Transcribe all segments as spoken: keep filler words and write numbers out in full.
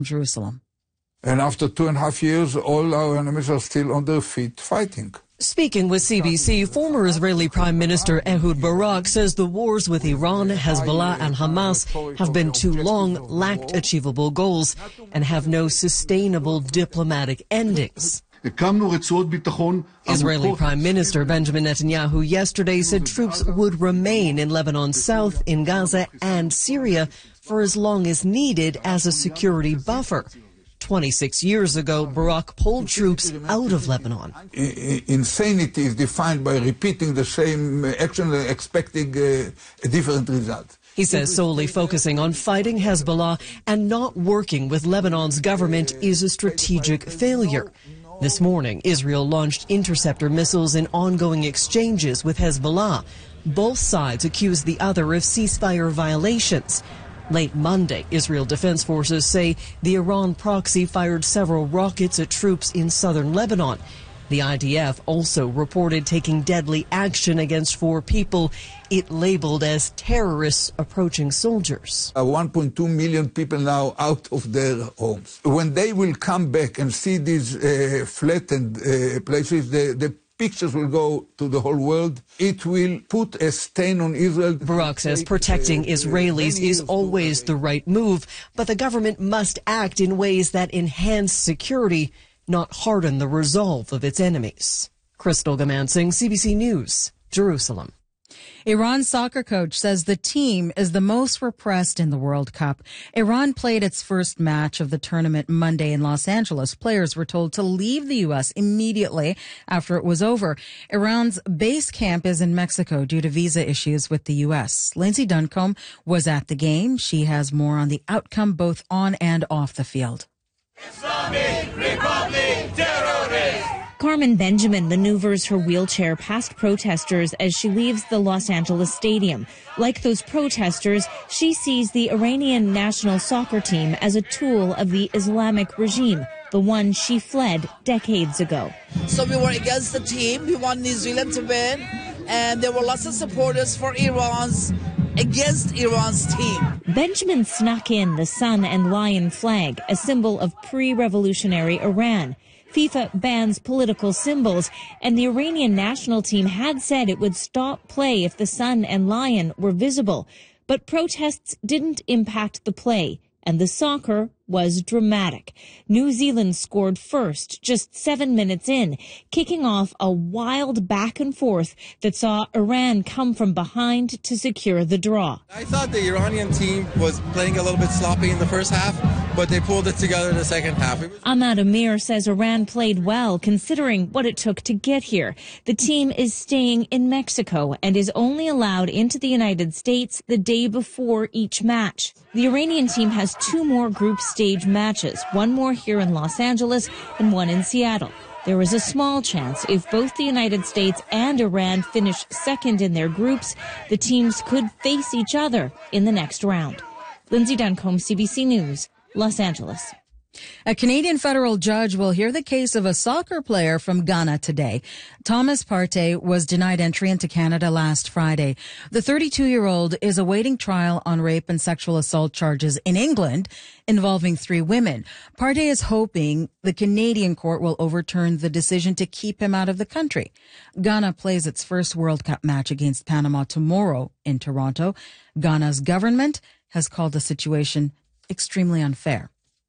Jerusalem. And after two and a half years, all our enemies are still on their feet fighting. Speaking with C B C, former Israeli Prime Minister Ehud Barak says the wars with Iran, Hezbollah and Hamas have been too long, lacked achievable goals, and have no sustainable diplomatic endings. Israeli Prime Minister Benjamin Netanyahu yesterday said troops would remain in Lebanon's south, in Gaza and Syria for as long as needed as a security buffer. twenty-six years ago, Barak pulled troops out of Lebanon. Insanity is defined by repeating the same action and expecting a different result. He says solely focusing on fighting Hezbollah and not working with Lebanon's government is a strategic failure. This morning, Israel launched interceptor missiles in ongoing exchanges with Hezbollah. Both sides accuse the other of ceasefire violations. Late Monday, Israel Defense Forces say the Iran proxy fired several rockets at troops in southern Lebanon. The I D F also reported taking deadly action against four people it labeled as terrorists approaching soldiers. Uh, one point two million people now out of their homes. When they will come back and see these uh, flattened uh, places, the, the pictures will go to the whole world. It will put a stain on Israel. Barak says protecting Israelis is always the right move, but the government must act in ways that enhance security, not harden the resolve of its enemies. Crystal Gamansing, C B C News, Jerusalem. Iran's soccer coach says the team is the most repressed in the World Cup. Iran played its first match of the tournament Monday in Los Angeles. Players were told to leave the U S immediately after it was over. Iran's base camp is in Mexico due to visa issues with the U S. Lindsay Duncombe was at the game. She has more on the outcome both on and off the field. Islamic Republic terrorists! Carmen Benjamin maneuvers her wheelchair past protesters as she leaves the Los Angeles stadium. Like those protesters, she sees the Iranian national soccer team as a tool of the Islamic regime, the one she fled decades ago. So we were against the team. We want New Zealand to win. And there were lots of supporters for Iran's against Iran's team. Benjamin snuck in the sun and lion flag, a symbol of pre-revolutionary Iran. FIFA bans political symbols, and the Iranian national team had said it would stop play if the sun and lion were visible. But protests didn't impact the play, and the soccer was dramatic. New Zealand scored first, just seven minutes in, kicking off a wild back and forth that saw Iran come from behind to secure the draw. I thought the Iranian team was playing a little bit sloppy in the first half, but they pulled it together in the second half. Ahmad Amir says Iran played well considering what it took to get here. The team is staying in Mexico and is only allowed into the United States the day before each match. The Iranian team has two more group stage matches, one more here in Los Angeles and one in Seattle. There is a small chance if both the United States and Iran finish second in their groups, the teams could face each other in the next round. Lindsay Duncombe, C B C News, Los Angeles. A Canadian federal judge will hear the case of a soccer player from Ghana today. Thomas Partey was denied entry into Canada last Friday. The thirty-two-year-old is awaiting trial on rape and sexual assault charges in England involving three women. Partey is hoping the Canadian court will overturn the decision to keep him out of the country. Ghana plays its first World Cup match against Panama tomorrow in Toronto. Ghana's government has called the situation extremely unfair.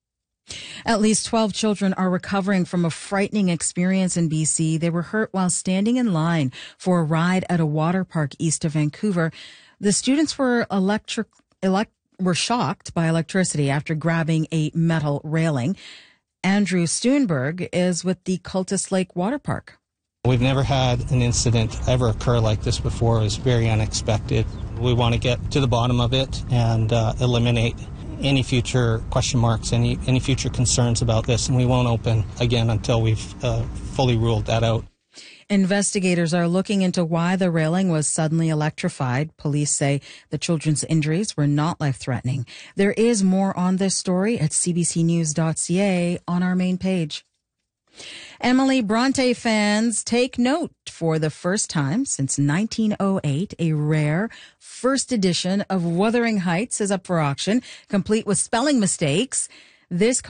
At least twelve children are recovering from a frightening experience in B C. They were hurt while standing in line for a ride at a water park east of Vancouver. The students were electric, elect, were shocked by electricity after grabbing a metal railing. Andrew Stoonberg is with the Cultus Lake Water Park. We've never had an incident ever occur like this before. It was very unexpected. We want to get to the bottom of it and uh, eliminate any future question marks, any any future concerns about this, and we won't open again until we've uh, fully ruled that out. Investigators are looking into why the railing was suddenly electrified. Police say the children's injuries were not life-threatening. There is more on this story at c b c news dot c a on our main page. Emily Bronte fans, take note. For the first time since nineteen oh eight, a rare first edition of Wuthering Heights is up for auction, complete with spelling mistakes. This